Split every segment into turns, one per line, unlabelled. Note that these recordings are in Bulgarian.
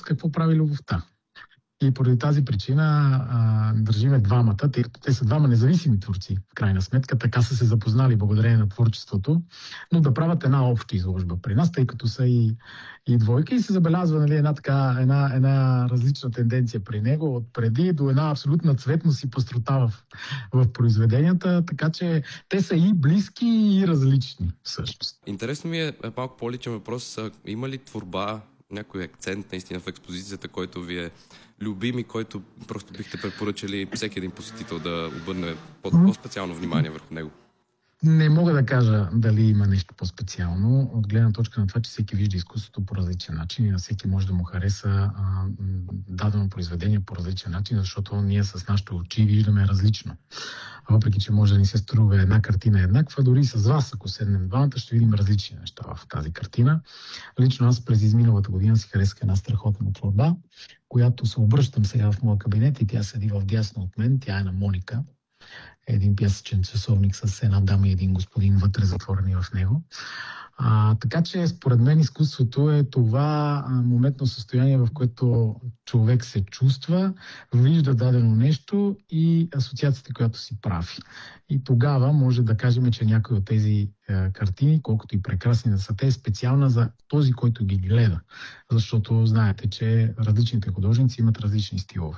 какво прави любовта. И поради тази причина държиме двамата, тъй като те са двама независими творци, в крайна сметка, така са се запознали благодарение на творчеството, но да правят една обща изложба при нас, тъй като са и двойка и се забелязва, нали, една различна тенденция при него, от преди до една абсолютна цветност и пъстрота в произведенията, така че те са и близки, и различни всъщност.
Интересно ми е малко по-личен въпрос. Има ли творба, някой акцент наистина в експозицията, който ви е любим и който просто бихте препоръчали всеки един посетител да обърне по-специално внимание върху него?
Не мога да кажа дали има нещо по-специално, от гледна точка на това, че всеки вижда изкуството по различен начин и на всеки може да му хареса дадено произведение по различен начин, защото ние с нашите очи виждаме различно. Въпреки че може да ни се струва една картина еднаква, дори с вас, ако седнем двамата, ще видим различни неща в тази картина. Лично аз през изминалата година си харесах една страхотна творба, която се обръщам сега в моя кабинет и тя седи вдясно от мен. Тя е на Моника. Един пясъчен часовник с една дама и един господин вътре затворени в него. Така че според мен изкуството е това моментно състояние, в което човек се чувства, вижда дадено нещо и асоциацията, която си прави. И тогава може да кажем, че някои от тези картини, колкото и прекрасни да са те, е специална за този, който ги гледа. Защото знаете, че различните художници имат различни стилове.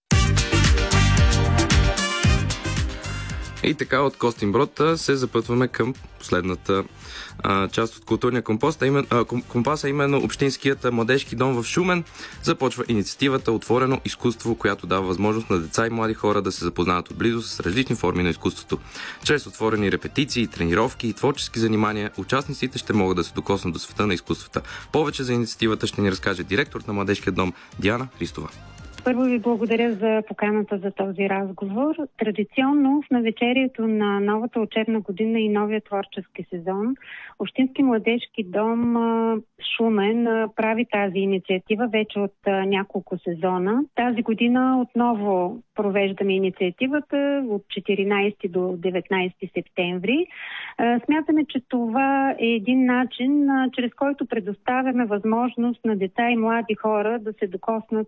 И така от Костинброд се запътваме към последната част от културния компас, а именно Общинският младежки дом в Шумен. Започва инициативата Отворено изкуство, която дава възможност на деца и млади хора да се запознаят отблизо с различни форми на изкуството. Чрез отворени репетиции, тренировки и творчески занимания, участниците ще могат да се докоснат до света на изкуствата. Повече за инициативата ще ни разкаже директор на Младежкия дом Диана Христова.
Първо ви благодаря за поканата за този разговор. Традиционно в навечерието на новата учебна година и новия творчески сезон, Общински младежки дом Шумен прави тази инициатива вече от няколко сезона. Тази година отново провеждаме инициативата от 14 до 19 септември. Смятаме, че това е един начин, чрез който предоставяме възможност на деца и млади хора да се докоснат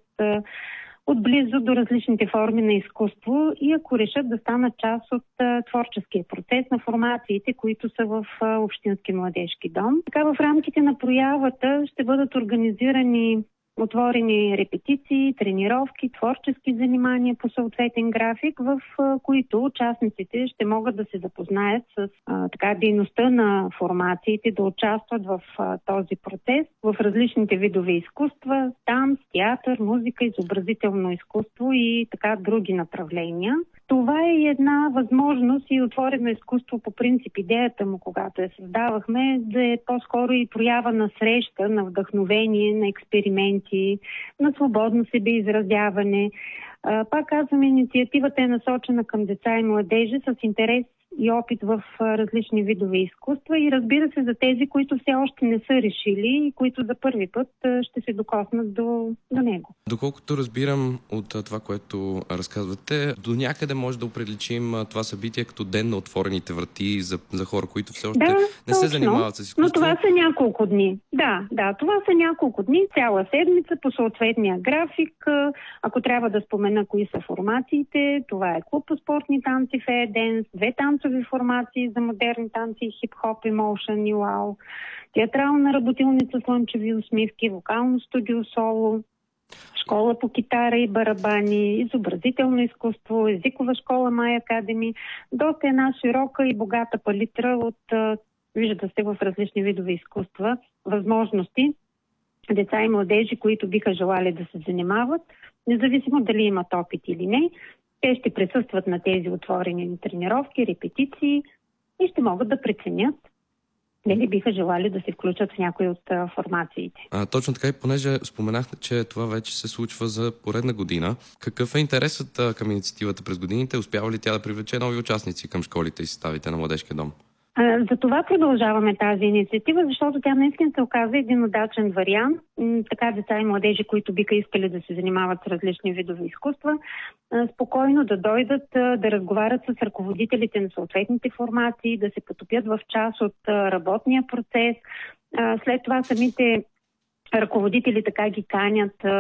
отблизо до различните форми на изкуство и ако решат да станат част от творческия процес на формациите, които са в Общински младежки дом. Така в рамките на проявата ще бъдат организирани отворени репетиции, тренировки, творчески занимания по съответен график, в които участниците ще могат да се запознаят с дейността на формациите, да участват в този процес в различните видове изкуства, танц, театър, музика, изобразително изкуство и така други направления. Това е една възможност и отворено изкуство по принцип. Идеята му, когато я създавахме, да е по-скоро и проява на среща, на вдъхновение, на експерименти, на свободно себеизразяване. Пак казвам, инициативата е насочена към деца и младежи с интерес и опит в различни видове изкуства и разбира се за тези, които все още не са решили и които за първи път ще се докоснат до него.
Доколкото разбирам от това, което разказвате, до някъде може да определим това събитие като ден на отворените врати за хора, които все още не се занимават с изкуство.
Но това са няколко дни. Да, това са няколко дни, цяла седмица по съответния график. Ако трябва да спомена кои са формациите, това е клуб по спортни танци, фея-денс, 2 танцови формации за модерни танци, хип-хоп, емоушън и уау, театрална работилница слънчеви усмивки, вокално студио соло, школа по китара и барабани, изобразително изкуство, езикова школа Май Академи. Доста една широка и богата палитра от, вижда се, в различни видове изкуства, възможности. Деца и младежи, които биха желали да се занимават, независимо дали имат опит или не, те ще присъстват на тези отворени тренировки, репетиции и ще могат да преценят дали биха желали да се включат в някои от формациите.
Точно така и понеже споменахте, че това вече се случва за поредна година. Какъв е интересът към инициативата през годините? Успява ли тя да привлече нови участници към школите и съставите на Младежкия дом?
За това продължаваме тази инициатива, защото тя наистина се оказа един удачен вариант. Така деца и младежи, които биха искали да се занимават с различни видове изкуства, спокойно да дойдат, да разговарят с ръководителите на съответните формации, да се потопят в част от работния процес. След това самите ръководители така ги канят